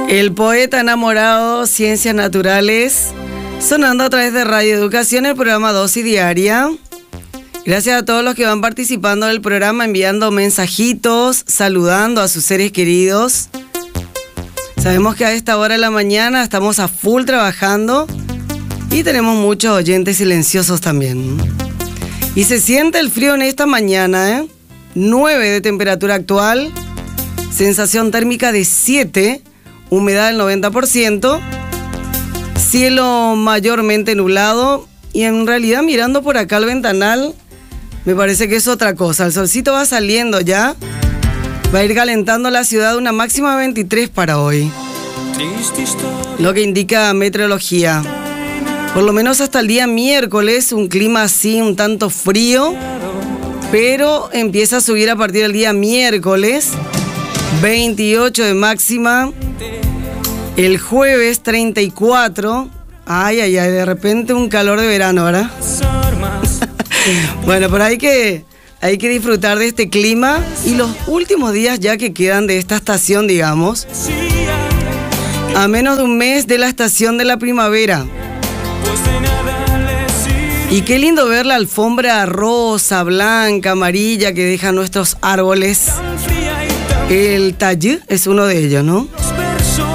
El poeta enamorado, Ciencias Naturales, sonando a través de Radio Educación, el programa Dosis Diaria. Gracias a todos los que van participando del programa, enviando mensajitos, saludando a sus seres queridos. Sabemos que a esta hora de la mañana estamos a full trabajando y tenemos muchos oyentes silenciosos también. Y se siente el frío en esta mañana, 9 de temperatura actual, sensación térmica de 7, humedad del 90%, cielo mayormente nublado y en realidad mirando por acá al ventanal me parece que es otra cosa. El solcito va saliendo ya, va a ir calentando la ciudad, una máxima de 23 para hoy, lo que indica meteorología. Por lo menos hasta el día miércoles, un clima así un tanto frío, pero empieza a subir a partir del día miércoles, 28 de máxima, el jueves 34, ay, de repente un calor de verano, ¿verdad? Bueno, pero hay que disfrutar de este clima y los últimos días ya que quedan de esta estación, digamos, a menos de un mes de la estación de la primavera. Y qué lindo ver la alfombra rosa, blanca, amarilla que dejan nuestros árboles. El tallí es uno de ellos, ¿no?